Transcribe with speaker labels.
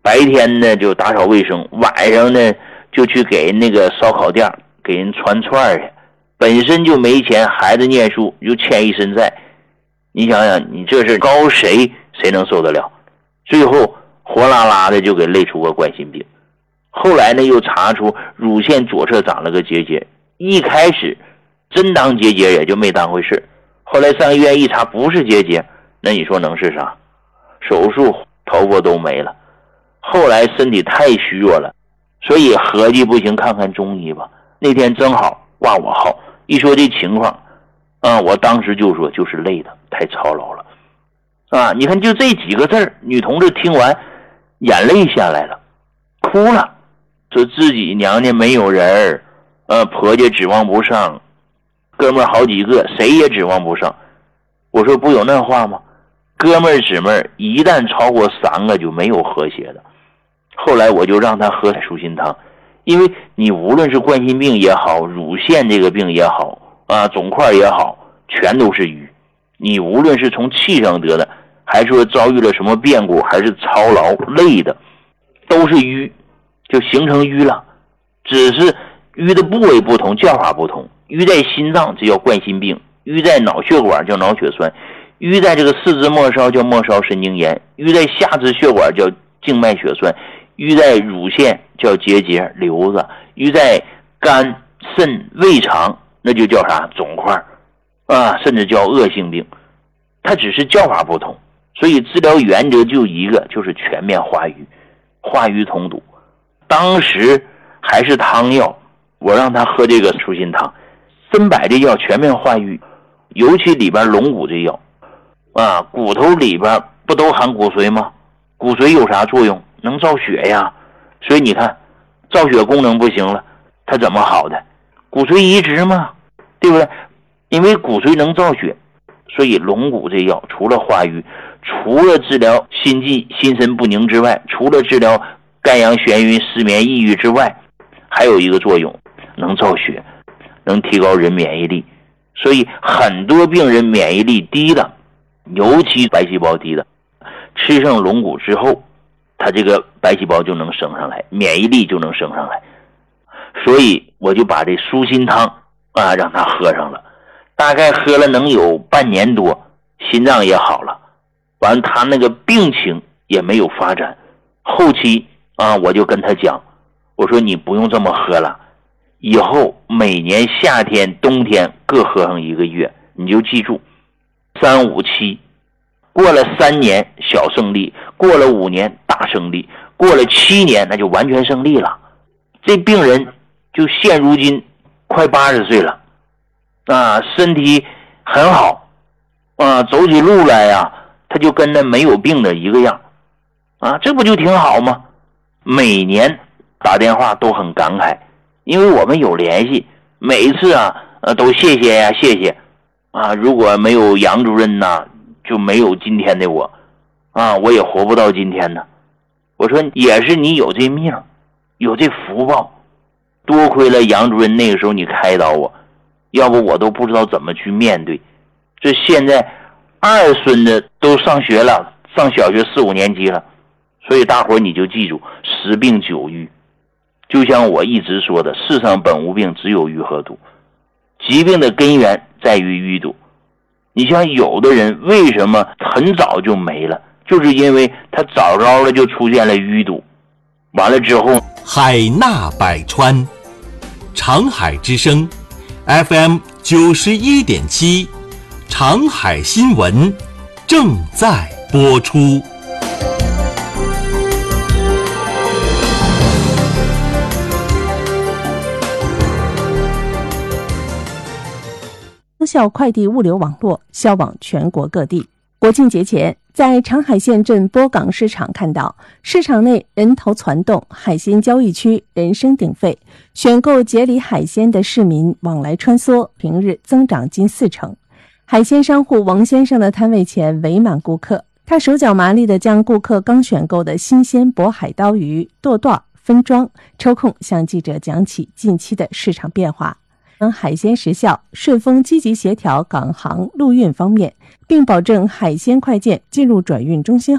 Speaker 1: 白天呢就打扫卫生，晚上呢就去给那个烧烤店给人传串去，本身就没钱，孩子念书又欠一身债，你想想你这是高谁能受得了？最后火辣辣的就给累出个冠心病。后来呢又查出乳腺左侧长了个结节，一开始真当结节也就没当回事，后来上医院一查不是结节，那你说能是啥？手术头发都没了。后来身体太虚弱了，所以合计不行看看中医吧。那天正好挂我号，一说这情况我当时就说就是累的太操劳了你看就这几个字女同志听完眼泪下来了，哭了，说自己娘家没有人婆家指望不上，哥们儿好几个谁也指望不上。我说不有那话吗？哥们儿姊妹儿一旦超过3个就没有和谐的。后来我就让他喝舒心汤，因为你无论是冠心病也好，乳腺这个病也好肿块也好，全都是瘀。你无论是从气上得的，还是说遭遇了什么变故，还是操劳累的，都是瘀，就形成瘀了。只是瘀的部位不同，叫法不同。瘀在心脏这叫冠心病，瘀在脑血管叫脑血栓，瘀在这个四肢末梢叫末梢神经炎，瘀在下肢血管叫静脉血栓，瘀在乳腺叫结节瘤子，瘀在肝肾胃肠那就叫啥肿块甚至叫恶性病。它只是叫法不同，所以治疗原则就一个，就是全面化瘀，化瘀通堵。当时还是汤药，我让他喝这个舒心汤，参柏这药全面化瘀，尤其里边龙骨这药骨头里边不都含骨髓吗？骨髓有啥作用？能造血呀。所以你看造血功能不行了，它怎么好的？骨髓移植嘛，对不对？因为骨髓能造血，所以龙骨这药除了化瘀，除了治疗心悸心神不宁之外，除了治疗肝阳眩晕失眠抑郁之外，还有一个作用，能造血，能提高人免疫力。所以很多病人免疫力低的，尤其白细胞低的，吃上龙骨之后，他这个白细胞就能升上来，免疫力就能升上来。所以我就把这舒心汤让他喝上了，大概喝了能有半年多，心脏也好了，完他那个病情也没有发展。后期我就跟他讲，我说你不用这么喝了，以后每年夏天冬天各喝上1个月，你就记住3、5、7，过了3年小胜利，过了5年大胜利，过了7年那就完全胜利了。这病人就现如今快80岁了身体很好走起路来他就跟那没有病的一个样这不就挺好吗？每年打电话都很感慨，因为我们有联系，每一次都谢谢呀谢谢如果没有杨主任就没有今天的我我也活不到今天呢。我说也是你有这命，有这福报，多亏了杨主任那个时候你开导我，要不我都不知道怎么去面对。这现在2孙子都上学了，上小学4、5年级了，所以大伙你就记住10病9瘀。就像我一直说的，世上本无病，只有瘀和堵。疾病的根源在于淤堵。你像有的人为什么很早就没了，就是因为他早早的就出现了淤堵，完了之后
Speaker 2: 海纳百川，长海之声 FM 91.7，长海新闻正在播出。
Speaker 3: 高效快递物流网络销往全国各地。国庆节前，在长海县镇波港市场看到，市场内人头攒动，海鲜交易区人声鼎沸，选购节里海鲜的市民往来穿梭，平日增长近40%。海鲜商户王先生的摊位前围满顾客，他手脚麻利地将顾客刚选购的新鲜渤海刀鱼剁段分装，抽空向记者讲起近期的市场变化。海鲜时效，顺丰积极协调港航陆运方面，并保证海鲜快件进入转运中心